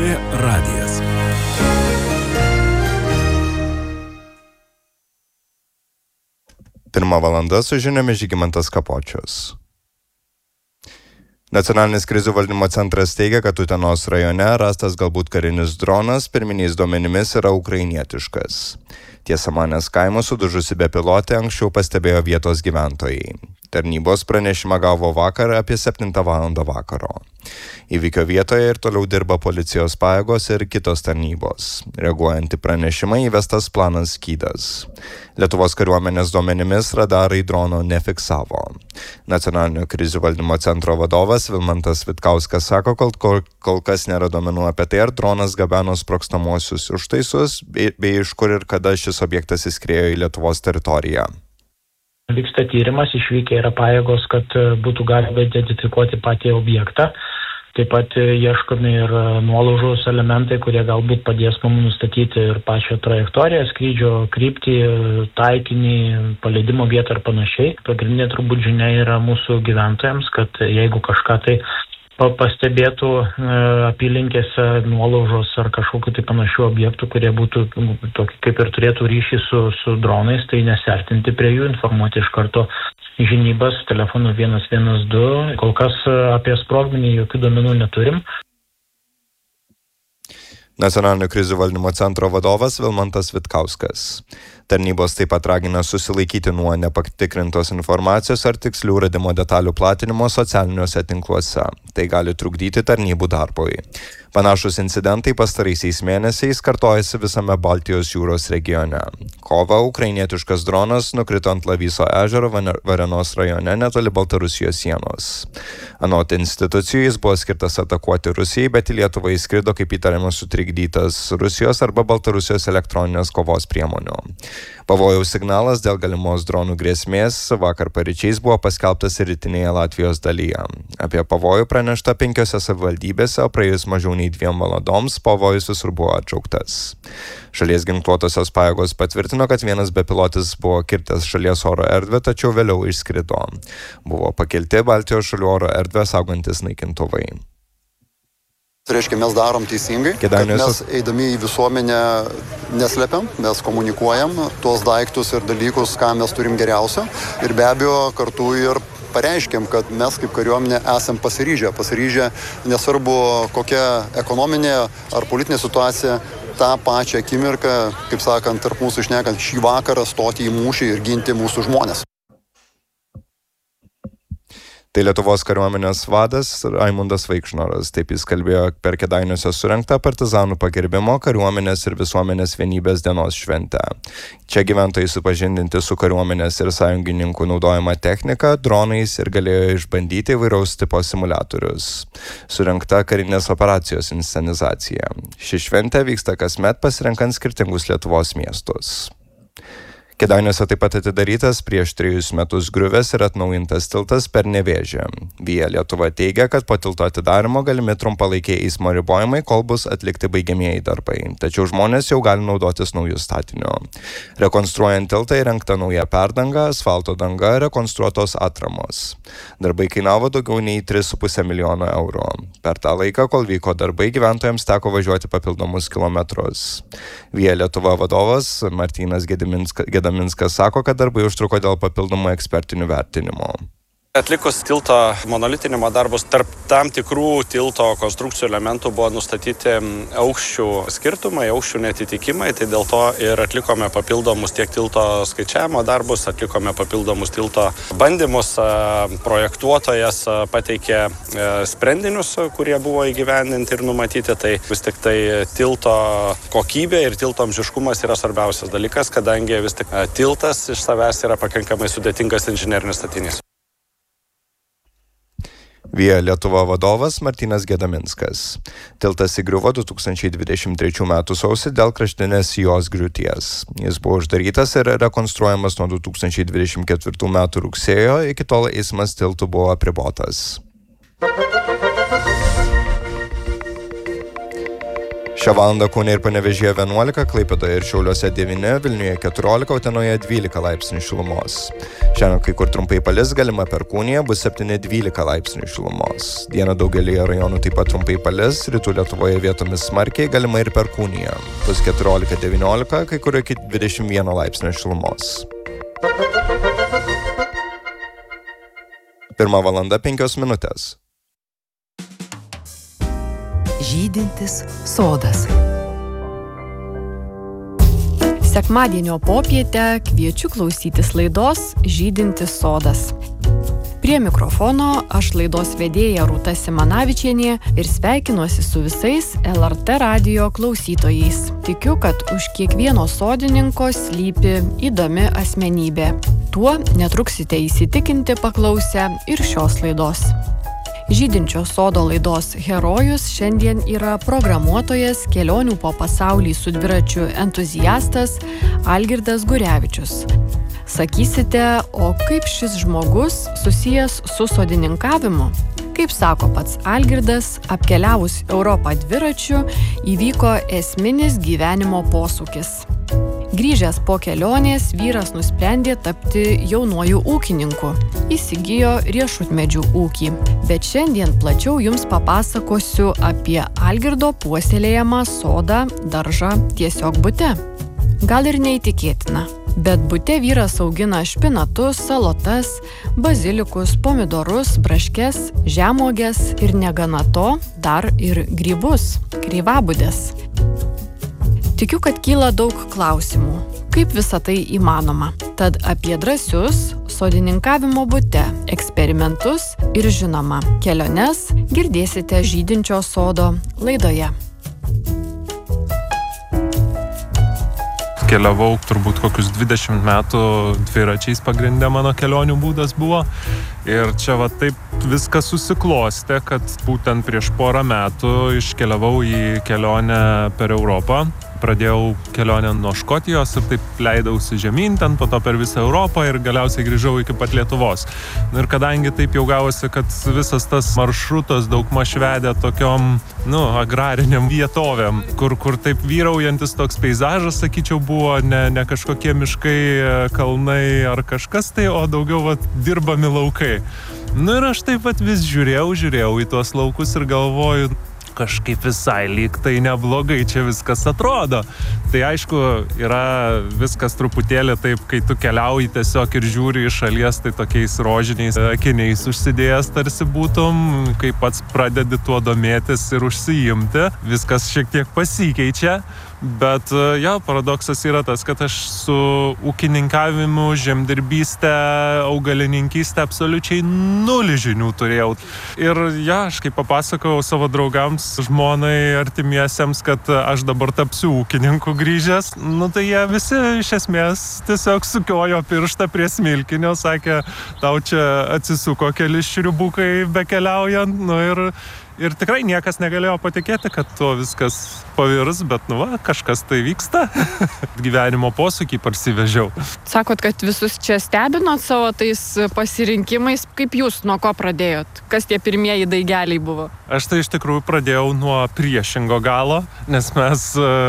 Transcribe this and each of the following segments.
LRT radijas. Pirma valanda su žiniomis Žygimantas Kapočius. Nacionalinis krizių valdymo centras teigia, kad Utenos rajone rastas galbūt karinis dronas pirminiais duomenimis yra ukrainietiškas. Tiesa, Manės kaimo sudužusi bepilotė anksčiau pastebėjo vietos gyventojai. Tarnybos pranešimą gavo vakar apie 7 val. Vakaro. Įvykio vietoje ir toliau dirba policijos pajėgos ir kitos tarnybos. Reaguojant į pranešimą įvestas planas Skydas. Lietuvos kariuomenės duomenimis radarai drono nefiksavo. Nacionalinio krizių valdymo centro vadovas Vilmantas Vitkauskas sako, kol kas nėra duomenų apie tai, ar dronas gabeno sprogstamuosius užtaisus, bei iš kur ir kada šis objektas įskriejo į Lietuvos teritoriją. Vyksta tyrimas, išvykę yra pajėgos, kad būtų galima identifikuoti patį objektą. Taip pat ieškomi ir nuolaužos elementai, kurie galbūt padės mums nustatyti ir pačią trajektoriją, skrydžio kryptį, taikinį, paleidimo vietą ir panašiai. Pagrindinė turbūt žinia yra mūsų gyventojams, kad jeigu kažką tai pastebėtų apylinkėse nuolaužos ar kažkokiu tai panašių objektų, kurie būtų tokį kaip ir turėtų ryšį su dronais, tai nesiartinti prie jų, informuoti iš karto žinybas telefonu 112. Kol kas apie sprogmenį jokių duomenų neturim. Nacionalinio krizių valdymo centro vadovas Vilmantas Vitkauskas. Tarnybos taip pat ragina susilaikyti nuo nepatikrintos informacijos ar tikslių radimo detalių platinimo socialiniuose tinkluose. Tai gali trukdyti tarnybų darbui. Panašus incidentai pastaraisiais mėnesiais kartojasi visame Baltijos jūros regione. Kovą ukrainietiškas dronas nukrito ant Lavyso ežero Varėnos rajone netoli Baltarusijos sienos. Anot institucijų jis buvo skirtas atakuoti Rusijai, bet į Lietuvą įskrido kaip įtariamas sutrikdytas Rusijos arba Baltarusijos elektroninės kovos priemonių. Pavojaus signalas dėl galimos dronų grėsmės vakar paryčiais buvo paskelbtas ir rytinėje Latvijos dalyje. Apie pavojų pranešta 5 savivaldybėse, o praėjus mažiau nei 2 valandoms pavojus visur buvo atšauktas. Šalies ginkluotosios pajėgos patvirtino, kad vienas bepilotis buvo kirtęs šalies oro erdvę, tačiau vėliau išskrido. Buvo pakelti Baltijos šalių oro erdvę saugantis naikintuvai. Tai reiškia, mes darom teisingai, kad mes eidami į visuomenę neslepiam, mes komunikuojam tuos daiktus ir dalykus, ką mes turim geriausio. Ir be abejo, kartu ir pareiškiam, kad mes kaip kariuomenė esam pasiryžę, nesvarbu kokia ekonominė ar politinė situacija, tą pačią akimirką, kaip sakant, tarp mūsų šnekant, šį vakarą stoti į mūšį ir ginti mūsų žmonės. Tai Lietuvos kariuomenės vadas Raimundas Vaikšnoras. Taip jis kalbėjo per Kėdainiuose surengtą partizanų pagerbimo kariuomenės ir visuomenės vienybės dienos šventę. Čia gyventojai supažindinti su kariuomenės ir sąjungininkų naudojama technika, dronais ir galėjo išbandyti įvairaus tipo simuliatorius. Surengta karinės operacijos inscenizacija. Ši šventė vyksta kasmet pasirenkant skirtingus Lietuvos miestus. Kėdainiuose taip pat atidarytas prieš 3 metus griuvęs ir atnaujintas tiltas per Nevėžį. Via Lietuva teigia, kad po tilto atidarimo galimi trumpalaikiai eismo ribojimai, kol bus atlikti baigiamieji darbai. Tačiau žmonės jau gali naudotis naujų statinių. Rekonstruojant tiltą įrengta nauja perdanga, asfalto danga, rekonstruotos atramos. Darbai kainavo daugiau nei 3,5 milijono eurų. Per tą laiką, kol vyko darbai, gyventojams teko važiuoti papildomus kilometrus. Via Lietuva vadovas Martynas Gedaminskas sako, kad darbai užtruko dėl papildomų ekspertinių vertinimų. Atlikus tilto monolitinimo darbus, tarp tam tikrų tilto konstrukcijų elementų buvo nustatyti aukščių skirtumai, aukščių netitikimai, tai dėl to ir atlikome papildomus tiek tilto skaičiavimo darbus, atlikome papildomus tilto bandymus, projektuotojas pateikė sprendinius, kurie buvo įgyvendinti ir numatyti, tai vis tik tai tilto kokybė ir tilto amžiškumas yra svarbiausias dalykas, kadangi vis tik tiltas iš savęs yra pakankamai sudėtingas inžinerinis statinys. Via Lietuva vadovas Martynas Gedaminskas. Tiltas įgriuvo 2023 m. sausį dėl kraštinės jos griūties. Jis buvo uždarytas ir rekonstruojamas nuo 2024 m. rugsėjo, iki tol eismas tiltų buvo apribotas. Šią valandą Kaune ir Panevėžyje 11, Klaipėdoje ir Šiauliuose 9, Vilniuje 14, Utenoje 12 laipsnių šilumos. Šiandien kai kur trumpai palis, galima perkūnija, bus 7-12 laipsnių šilumos. Dieną daugelyje rajonų taip pat trumpai palis, rytų Lietuvoje vietomis smarkiai, galima ir perkūnija. Bus 14-19, kai kur iki 21 laipsnių šilumos. 1:05. Žydintis sodas. Sekmadienio popietę kviečiu klausytis laidos Žydintis sodas. Prie mikrofono aš laidos vedėja Rūta Simanavičienė ir sveikinuosi su visais LRT radijo klausytojais. Tikiu, kad už kiekvieno sodininko slypi įdomi asmenybė. Tuo netruksite įsitikinti paklausę ir šios laidos. Žydinčio sodo laidos herojus šiandien yra programuotojas, kelionių po pasaulį su dviračiu entuziastas Algirdas Gurevičius. Sakysite, o kaip šis žmogus susijęs su sodininkavimu? Kaip sako pats Algirdas, apkeliavus Europą dviračiu įvyko esminis gyvenimo posūkis. Grįžęs po kelionės, vyras nusprendė tapti jaunuoju ūkininku. Įsigijo riešutmedžių ūkį. Bet šiandien plačiau jums papasakosiu apie Algirdo puoselėjamą sodą, daržą tiesiog bute. Gal ir neįtikėtina, bet bute vyras augina špinatus, salotas, bazilikus, pomidorus, braškes, žemuoges ir negana to, dar ir grybus, kreivabudės. Tikiu, kad kyla daug klausimų, kaip visa tai įmanoma. Tad apie drąsius sodininkavimo bute eksperimentus ir žinoma, keliones girdėsite Žydinčio sodo laidoje. Keliavau turbūt kokius 20 metų dviračiais pagrindė mano kelionių būdas buvo. Ir čia va taip viskas susiklostė, kad būtent prieš porą metų iškeliavau į kelionę per Europą. Pradėjau kelionę nuo Škotijos ir taip leidausi žemyn, ten po to per visą Europą ir galiausiai grįžau iki pat Lietuvos. Ir kadangi taip jau gavosi, kad visas tas maršrutas daugmaž vedė tokiom, agrariniam vietovėm, kur taip vyraujantis toks peizažas, sakyčiau, buvo ne kažkokie miškai, kalnai ar kažkas tai, o daugiau dirbami laukai. Ir aš taip vis žiūrėjau į tuos laukus ir galvoju, kažkaip visai lyg tai neblogai čia viskas atrodo. Tai aišku, yra viskas truputėlį taip, kai tu keliauji tiesiog ir žiūri iš šalies, tai tokiais rožiniais akiniais užsidėjęs tarsi būtum, kai pats pradedi tuo domėtis ir užsiimti, viskas šiek tiek pasikeičia. Bet paradoksas yra tas, kad aš su ūkininkavimu, žemdirbystė, augalininkystė absoliučiai nulį žinių turėjau. Ir aš kaip papasakojau savo draugams, žmonai, artimiesiems, kad aš dabar tapsiu ūkininku grįžęs, tai jie visi iš esmės tiesiog sukiojo pirštą prie smilkinio, sakė, tau čia atsisuko keli šriubukai bekeliaujant, ir tikrai niekas negalėjo patikėti, kad tuo viskas pavirs, bet kažkas tai vyksta. Gyvenimo posūkį parsivežiau. Sakot, kad visus čia stebinot savo tais pasirinkimais. Kaip jūs nuo ko pradėjot? Kas tie pirmieji daigeliai buvo? Aš tai iš tikrųjų pradėjau nuo priešingo galo, nes mes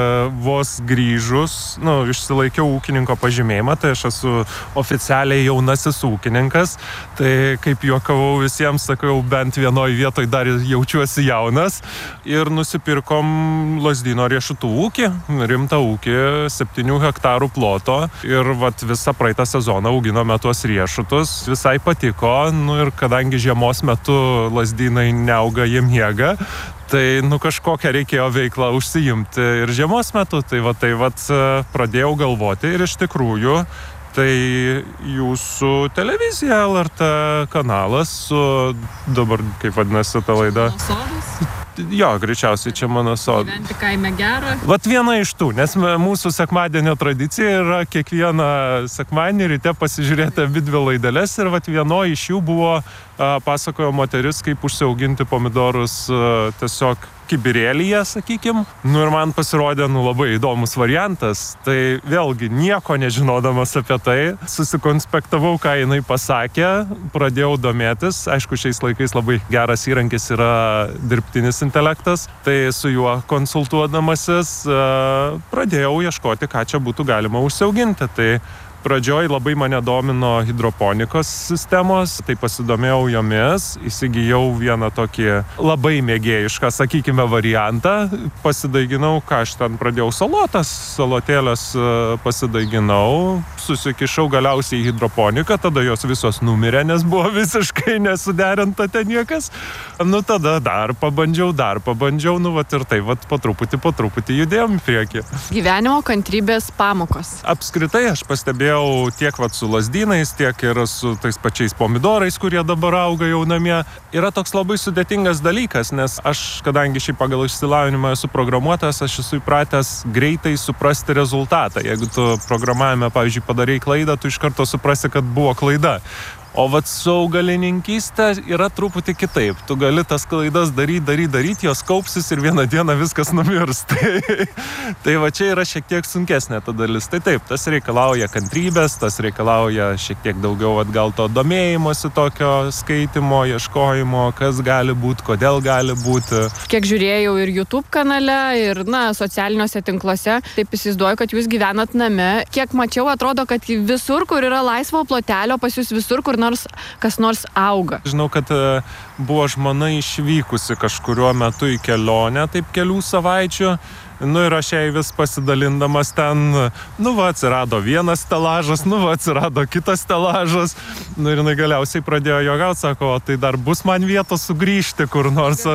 vos grįžus, išsilaikiau ūkininko pažymėjimą, tai aš esu oficialiai jaunasis ūkininkas. Tai kaip juokavau visiems, sakau, bent vienoj vietoj dar jaučiuosi jaunas. Ir nusipirkom Lazdyno riešutų ūkį, rimtą ūkį, 7 hektarų ploto. Ir visą praeitą sezoną auginome tuos riešutus. Visai patiko, ir kadangi žiemos metu Lazdynai neauga, jie miega, tai kažkokią reikėjo veiklą užsiimti ir žiemos metu. Tai pradėjau galvoti ir iš tikrųjų tai jūsų televizija LRT kanalas su, dabar kaip vadinasi ta laida? Jo, greičiausiai čia mano sodas. Gyventi kaime gera. Viena iš tų, nes mūsų sekmadienio tradicija yra kiekvieną sekmadienį ryte pasižiūrėti abidvi laideles ir vienoje iš jų buvo pasakojo moteris, kaip užsiauginti pomidorus tiesiog kibirėlyje, sakykim. Ir man pasirodė, labai įdomus variantas. Tai vėlgi nieko nežinodamas apie tai, susikonspektavau, ką jinai pasakė, pradėjau domėtis. Aišku, šiais laikais labai geras įrankis yra dirbtinis intelektas. Tai su juo konsultuodamasis pradėjau ieškoti, ką čia būtų galima užsiauginti. Tai pradžioj labai mane domino hidroponikos sistemos, tai pasidomėjau jomis, įsigijau vieną tokį labai mėgėjišką, sakykime, variantą, pasidaiginau, ką aš ten pradėjau salotėlės pasidaiginau, susikišau galiausiai į hidroponiką, tada jos visos numirė, nes buvo visiškai nesuderinta ten niekas. Tada dar pabandžiau, ir tai po truputį judėjom į priekį. Gyvenimo kantrybės pamokos. Apskritai aš pastebėjau tiek su lazdynais, tiek ir su tais pačiais pomidorais, kurie dabar auga jau namie. Yra toks labai sudėtingas dalykas, nes aš, kadangi šiaip pagal išsilavinimą esu programuotojas, aš esu įpratęs greitai suprasti rezultatą. Jeigu tu programavime, pavyzdžiui, padarei klaidą, tu iš karto suprasi, kad buvo klaida. O su augalininkystė yra truputį kitaip. Tu gali tas klaidas daryti, jos kaupsis ir vieną dieną viskas numirs. Tai čia yra šiek tiek sunkesnė ta dalis. Tai taip, tas reikalauja kantrybės, tas reikalauja šiek tiek daugiau gal to domėjimosi, tokio skaitimo, ieškojimo, kas gali būti, kodėl gali būti. Kiek žiūrėjau ir YouTube kanale, ir socialiniuose tinkluose, taip įsivaizduoju, kad jūs gyvenat name. Kiek mačiau, atrodo, kad visur, kur yra laisvo plotelio, pas jūs visur, kur kas nors auga. Žinau, kad buvo žmona išvykusi kažkuriuo metu į kelionę, taip kelių savaičių. Ir aš jai vis pasidalindamas ten, atsirado vienas stelažas, atsirado kitas stelažas. Ir jinai galiausiai pradėjo juokauti, sako, tai dar bus man vietos sugrįžti kur nors,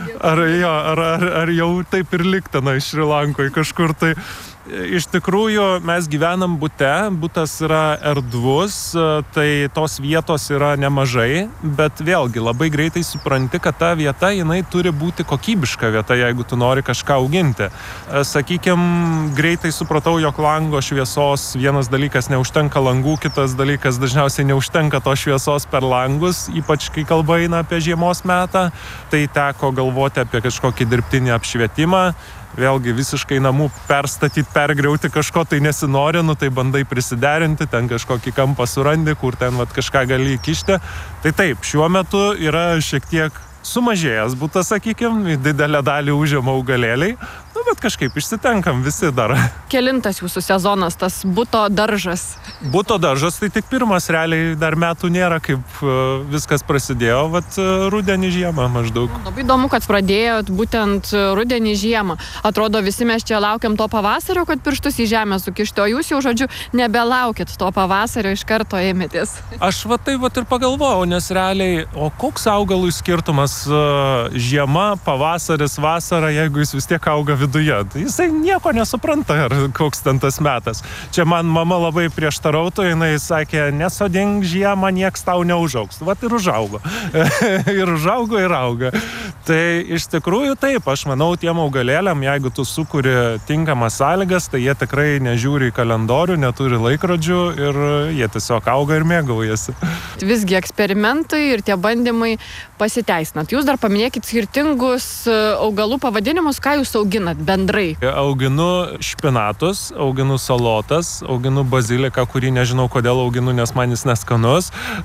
ar jau taip ir liktina iš Šri Lankoje kažkur tai. Iš tikrųjų, mes gyvenam bute, butas yra erdvus, tai tos vietos yra nemažai, bet vėlgi labai greitai supranti, kad ta vieta, jinai turi būti kokybiška vieta, jeigu tu nori kažką auginti. Sakykime, greitai supratau, jog lango šviesos vienas dalykas neužtenka langų, kitas dalykas dažniausiai neužtenka to šviesos per langus, ypač kai kalba eina apie žiemos metą, tai teko galvoti apie kažkokį dirbtinį apšvietimą. Vėlgi visiškai namų pergriauti kažko tai nesinori, tai bandai prisiderinti, ten kažkokį kampą surandi, kur ten kažką gali įkišti. Tai taip, šiuo metu yra šiek tiek sumažėjęs butas, sakykime, didelę dalį užima augalėliai, bet kažkaip išsitenkam visi dar. Kelintas jūsų sezonas, tas buto daržas? Buto daržas, tai tik pirmas, realiai dar metų nėra, kaip viskas prasidėjo, rudenį žiemą maždaug. Labai įdomu, kad pradėjot būtent rudenį žiemą. Atrodo, visi mes čia laukiam to pavasario, kad pirštus į žemę sukišti, o jūs jau, žodžiu, nebelaukit to pavasario, iš karto ėmėtės. Aš tai ir pagalvojau, nes realiai, o koks augalui skirtumas žiema, pavasaris, vasara, jeigu jis vis tiek auga viduje. Jisai nieko nesupranta, ar koks ten tas metas. Čia man mama labai prieštarautų, jinai sakė, nesodink žiemą, nieks tau neužaugs. Ir užaugo. Ir užaugo, ir auga. Tai iš tikrųjų taip, aš manau, tiem augalėliam, jeigu tu sukuri tinkamas sąlygas, tai jie tikrai nežiūri į kalendorių, neturi laikrodžių ir jie tiesiog auga ir mėgaujasi. Visgi eksperimentai ir tie bandymai pasiteisinat. Jūs dar paminėkit skirtingus augalų pavadinimus, ką jūs auginat bendrai? Auginu špinatus, auginu salotas, auginu baziliką, kurį nežinau kodėl auginu, nes man jis neskanus.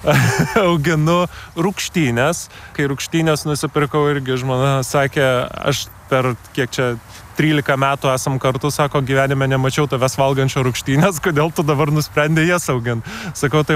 Auginu rūgštynės. Kai rūgštynės nusipirkau, irgi žmona sakė, aš per kiek čia 13 metų esam kartu, sako, gyvenime nemačiau tavęs valgančio rūgštynės, kodėl tu dabar nusprendė jas auginti. Sakau, tai